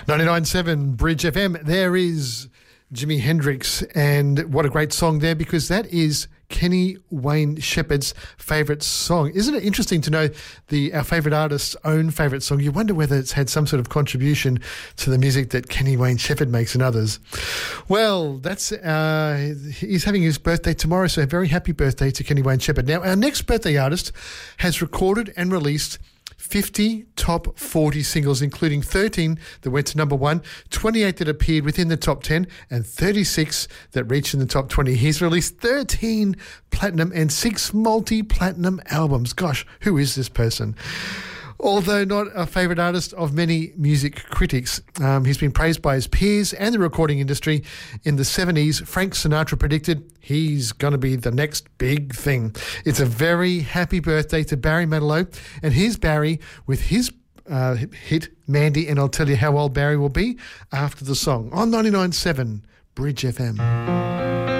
99.7 Bridge FM. There is Jimi Hendrix, and what a great song there, because that is Kenny Wayne Shepherd's favourite song. Isn't it interesting to know our favourite artist's own favourite song? You wonder whether it's had some sort of contribution to the music that Kenny Wayne Shepherd makes and others. Well, that's he's having his birthday tomorrow, so a very happy birthday to Kenny Wayne Shepherd. Now, our next birthday artist has recorded and released 50 top 40 singles, including 13 that went to number 1, 28 that appeared within the top 10, and 36 that reached in the top 20. He's released 13 platinum and 6 multi-platinum albums. Gosh, who is this person? Although not a favourite artist of many music critics, he's been praised by his peers and the recording industry. In the 70s, Frank Sinatra predicted he's going to be the next big thing. It's a very happy birthday to Barry Manilow, and here's Barry with his hit Mandy, and I'll tell you how old Barry will be after the song on 99.7 Bridge FM.